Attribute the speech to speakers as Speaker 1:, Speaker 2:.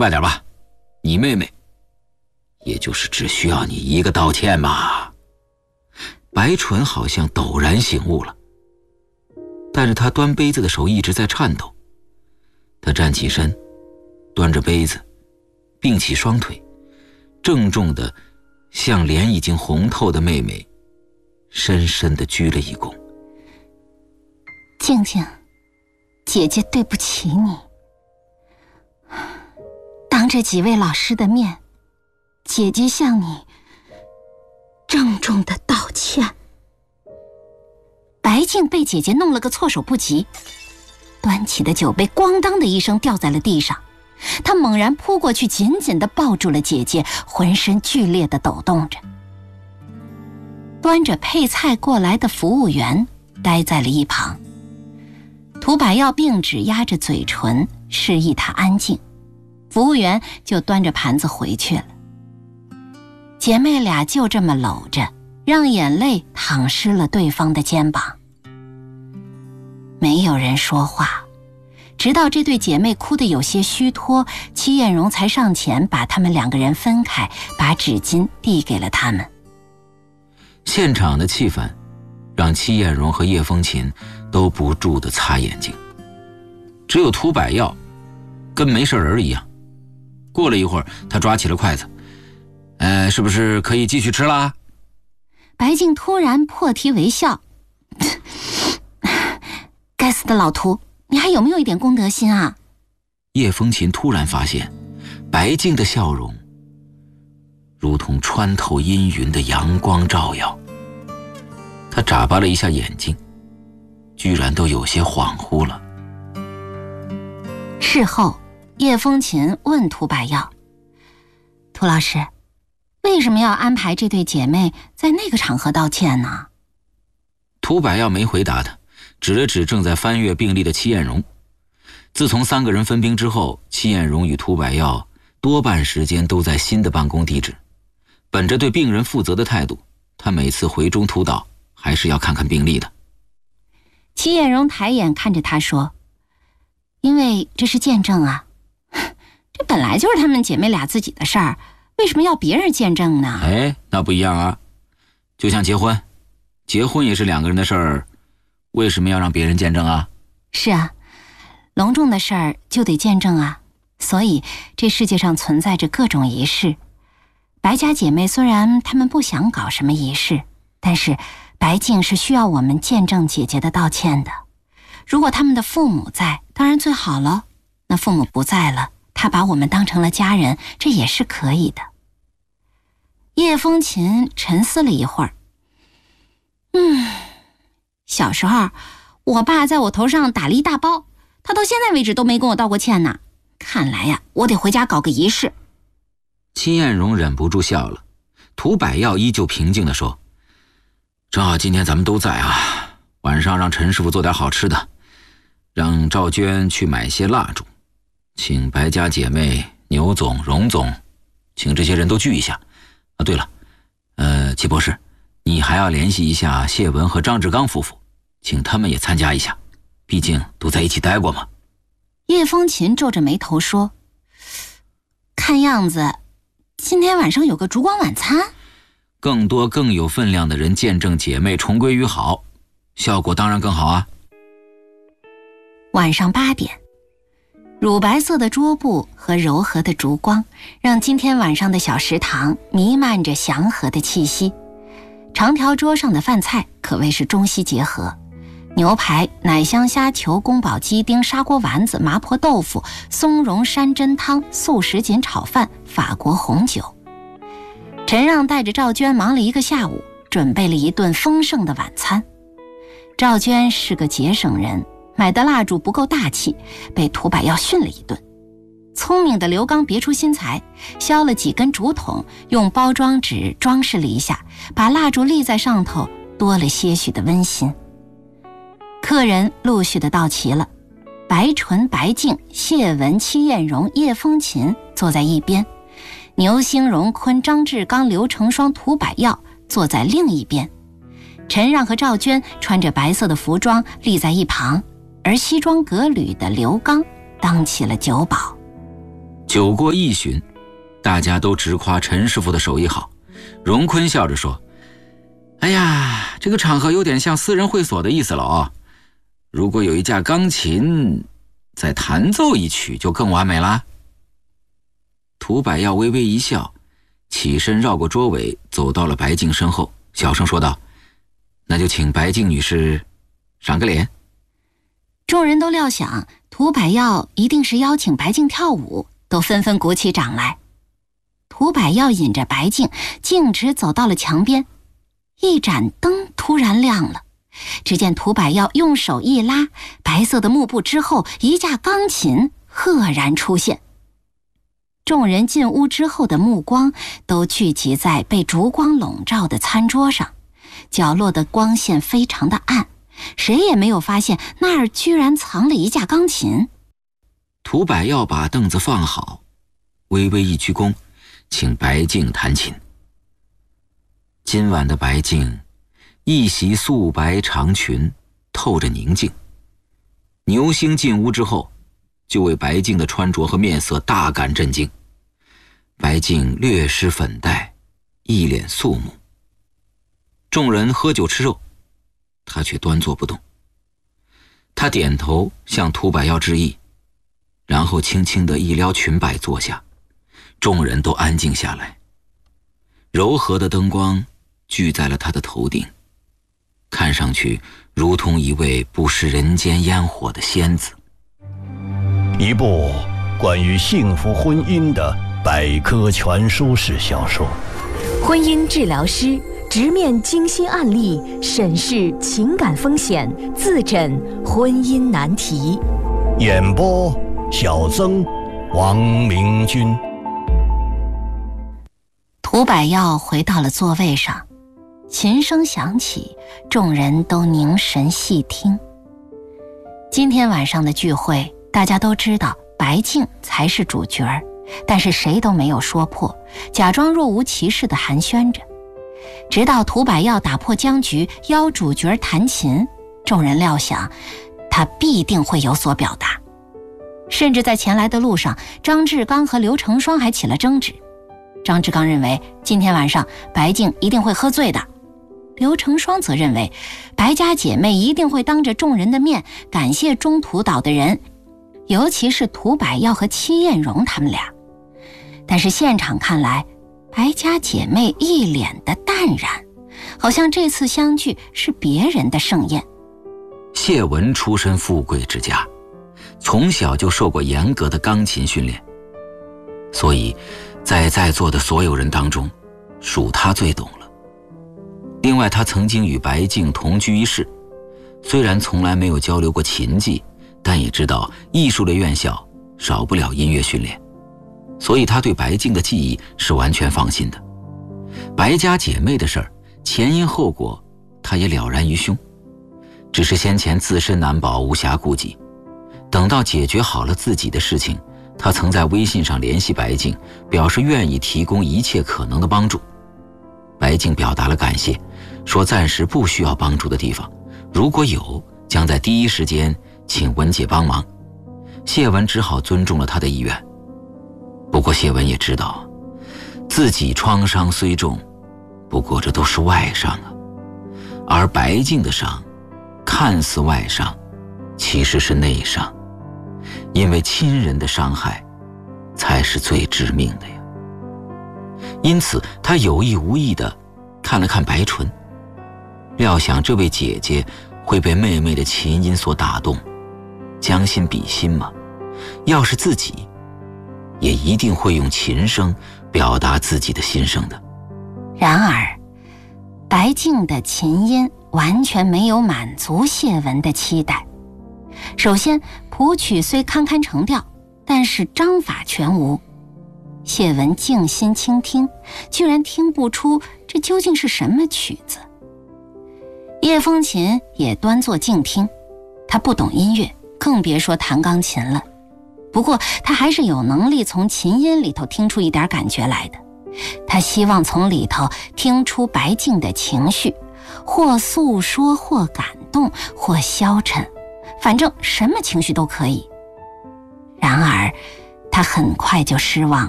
Speaker 1: 白点吧，你妹妹也就是只需要你一个道歉嘛。白纯好像陡然醒悟了，但是他端杯子的手一直在颤抖。他站起身，端着杯子，并起双腿，郑重地向脸已经红透的妹妹深深地鞠了一躬。
Speaker 2: 静静，姐姐对不起你。当着几位老师的面，姐姐向你郑重地道歉。白静被姐姐弄了个措手不及，端起的酒杯咣当的一声掉在了地上，她猛然扑过去，紧紧地抱住了姐姐，浑身剧烈地抖动着。端着配菜过来的服务员呆在了一旁，涂百药并指压着嘴唇，示意她安静。服务员就端着盘子回去了。姐妹俩就这么搂着，让眼泪淌湿了对方的肩膀。没有人说话，直到这对姐妹哭得有些虚脱，戚艳荣才上前把他们两个人分开，把纸巾递给了他们。
Speaker 1: 现场的气氛让戚艳荣和叶风琴都不住地擦眼睛，只有涂百药跟没事人一样。过了一会儿，他抓起了筷子，是不是可以继续吃啦？
Speaker 2: 白静突然破涕为笑，该死的老涂，你还有没有一点公德心啊？
Speaker 1: 叶风琴突然发现，白静的笑容如同穿透阴云的阳光照耀。他眨巴了一下眼睛，居然都有些恍惚了。
Speaker 2: 事后，叶风琴问涂百药：“涂老师，为什么要安排这对姐妹在那个场合道歉呢？”
Speaker 1: 涂百药没回答他，指了指正在翻阅病历的戚艳荣。自从3个人分兵之后，戚艳荣与涂百药多半时间都在新的办公地址。本着对病人负责的态度，他每次回中途岛还是要看看病历的。
Speaker 2: 戚艳荣抬眼看着他说：“因为这是见证啊，这本来就是她们姐妹俩自己的事儿，为什么要别人见证呢？”
Speaker 1: 那不一样啊，就像结婚也是2个人的事儿，为什么要让别人见证啊？
Speaker 2: 是啊，隆重的事儿就得见证啊，所以这世界上存在着各种仪式。白家姐妹虽然她们不想搞什么仪式，但是白静是需要我们见证姐姐的道歉的。如果他们的父母在，当然最好了，那父母不在了，她把我们当成了家人，这也是可以的。叶风琴沉思了一会儿，小时候我爸在我头上打了一大包，他到现在为止都没跟我道过歉呢。看来呀，我得回家搞个仪式。
Speaker 1: 戚艳荣忍不住笑了，涂百药依旧平静地说：“正好今天咱们都在啊，晚上让陈师傅做点好吃的，让赵娟去买些蜡烛，请白家姐妹、牛总、荣总，请这些人都聚一下。对了，戚博士，你还要联系一下谢文和张志刚夫妇，请他们也参加一下，毕竟都在一起待过嘛。”
Speaker 2: 叶风琴皱着眉头说：“看样子今天晚上有个烛光晚餐？”
Speaker 1: 更多更有分量的人见证姐妹重归于好，效果当然更好啊。
Speaker 2: 晚上8点，乳白色的桌布和柔和的烛光让今天晚上的小食堂弥漫着祥和的气息。长条桌上的饭菜可谓是中西结合，牛排、奶香虾球、宫保鸡丁、砂锅丸子、麻婆豆腐、松茸山珍汤、素什锦炒饭、法国红酒。陈让带着赵娟忙了一个下午，准备了一顿丰盛的晚餐。赵娟是个节省人，买的蜡烛不够大气，被涂百药训了一顿。聪明的刘刚别出心裁，削了几根竹筒，用包装纸装饰了一下，把蜡烛立在上头，多了些许的温馨。客人陆续的到齐了，白纯、白静、谢文、戚艳荣、叶风琴坐在一边，牛兴荣、坤、张志刚、刘成双、涂百药坐在另一边。陈让和赵娟穿着白色的服装立在一旁，而西装革履的刘刚当起了酒保。
Speaker 1: 酒过一巡，大家都直夸陈师傅的手艺好。荣坤笑着说：“哎呀，这个场合有点像私人会所的意思了哦。如果有一架钢琴，再弹奏一曲就更完美啦。”涂百耀微微一笑，起身绕过桌尾，走到了白静身后，小声说道：“那就请白静女士赏个脸。”
Speaker 2: 众人都料想涂百耀一定是邀请白静跳舞，都纷纷鼓起掌来。涂百耀引着白静径直走到了墙边，一盏灯突然亮了，只见涂百耀用手一拉，白色的幕布之后，一架钢琴赫然出现。众人进屋之后的目光都聚集在被烛光笼罩的餐桌上，角落的光线非常的暗，谁也没有发现那儿居然藏了一架钢琴。
Speaker 1: 涂百耀把凳子放好，微微一鞠躬，请白静弹琴。今晚的白静一袭素白长裙，透着宁静。牛星进屋之后，就为白静的穿着和面色大感震惊。白静略施粉黛，一脸肃穆。众人喝酒吃肉，他却端坐不动。他点头向涂百耀致意，然后轻轻地一撩裙摆坐下。众人都安静下来，柔和的灯光聚在了他的头顶，看上去如同一位不食人间烟火的仙子。
Speaker 3: 一部关于幸福婚姻的百科全书式小说，
Speaker 4: 婚姻治疗师直面惊心案例，审视情感风险，自诊婚姻难题。
Speaker 3: 演播小曾、王明君。
Speaker 2: 涂百耀回到了座位上，琴声响起，众人都凝神细听。今天晚上的聚会，大家都知道白静才是主角儿，但是谁都没有说破，假装若无其事地寒暄着。直到涂百耀打破僵局，邀主角弹琴，众人料想他必定会有所表达。甚至在前来的路上，张志刚和刘成双还起了争执。张志刚认为今天晚上白静一定会喝醉的，刘成双则认为白家姐妹一定会当着众人的面感谢中途岛的人，尤其是涂百耀和戚艳荣他们俩。但是现场看来，白家姐妹一脸的淡然，好像这次相聚是别人的盛宴。
Speaker 1: 谢文出身富贵之家，从小就受过严格的钢琴训练，所以在座的所有人当中，属他最懂了。另外，他曾经与白静同居一室，虽然从来没有交流过琴技，但也知道艺术类院校少不了音乐训练，所以他对白静的技艺是完全放心的。白家姐妹的事儿，前因后果他也了然于胸，只是先前自身难保，无暇顾及。等到解决好了自己的事情，他曾在微信上联系白静，表示愿意提供一切可能的帮助。白静表达了感谢，说暂时不需要帮助的地方，如果有，将在第一时间请文姐帮忙。谢文只好尊重了他的意愿。不过谢文也知道，自己创伤虽重，不过这都是外伤啊，而白静的伤看似外伤，其实是内伤，因为亲人的伤害才是最致命的呀。因此他有意无意地看了看白纯，料想这位姐姐会被妹妹的琴音所打动，将心比心嘛，要是自己也一定会用琴声表达自己的心声的。
Speaker 2: 然而白静的琴音完全没有满足谢文的期待。首先，谱曲虽堪堪成调，但是章法全无。谢文静心倾听，居然听不出这究竟是什么曲子。叶风琴也端坐静听，他不懂音乐，更别说弹钢琴了。不过他还是有能力从琴音里头听出一点感觉来的。他希望从里头听出白静的情绪，或诉说，或感动，或消沉，反正什么情绪都可以。然而他很快就失望